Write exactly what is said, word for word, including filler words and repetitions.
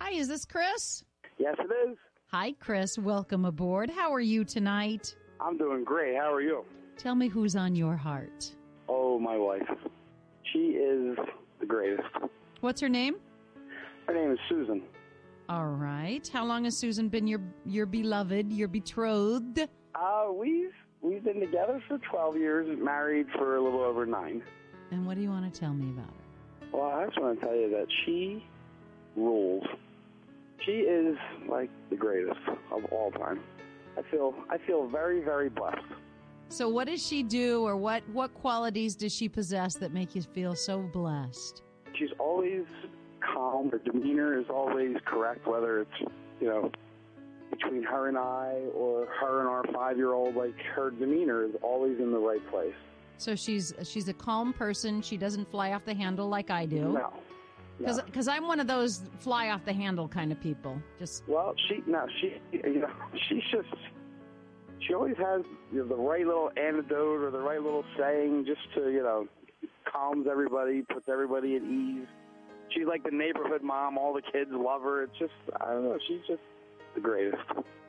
Hi, is this Chris? Yes, it is. Hi, Chris. Welcome aboard. How are you tonight? I'm doing great. How are you? Tell me who's on your heart. Oh, my wife. She is the greatest. What's her name? Her name is Susan. All right. How long has Susan been your your beloved, your betrothed? Uh, we've we've been together for twelve years, married for a little over nine. And what do you want to tell me about her? Well, I just want to tell you that she rules. She is like the greatest of all time. I feel I feel very, very blessed. So what does she do, or what, what qualities does she possess that make you feel so blessed? She's always calm. Her demeanor is always correct, whether it's, you know, between her and I or her and our five-year-old. Like, her demeanor is always in the right place. So she's she's a calm person. She doesn't fly off the handle like I do. No. Because no. I'm one of those fly off the handle kind of people. Just Well, she, no, she, you know, she's just, she always has, you know, the right little anecdote or the right little saying just to, you know, calms everybody, puts everybody at ease. She's like the neighborhood mom. All the kids love her. It's just, I don't know, she's just the greatest.